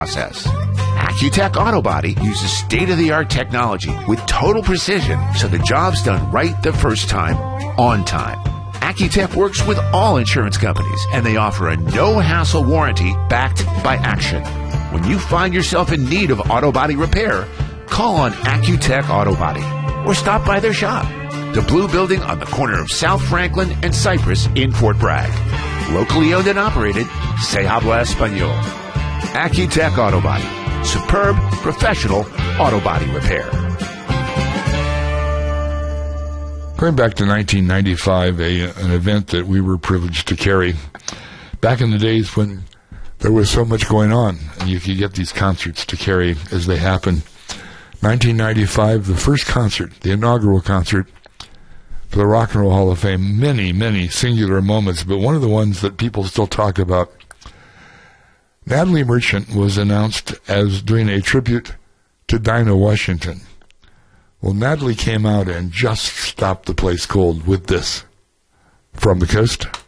process. Accutech Auto Body uses state-of-the-art technology with total precision so the job's done right the first time, on time. Accutech works with all insurance companies, and they offer a no-hassle warranty backed by action. When you find yourself in need of auto body repair, call on Accutech Auto Body or stop by their shop, the Blue Building on the corner of South Franklin and Cypress in Fort Bragg. Locally owned and operated, se habla español. Accutech Auto Body. Superb, professional auto body repair. Going back to 1995, an event that we were privileged to carry. Back in the days when there was so much going on, and you could get these concerts to carry as they happened. 1995, the first concert, the inaugural concert for the Rock and Roll Hall of Fame. Many, many singular moments, but one of the ones that people still talk about. Natalie Merchant was announced as doing a tribute to Dinah Washington. Well, Natalie came out and just stopped the place cold with this. From the Coast.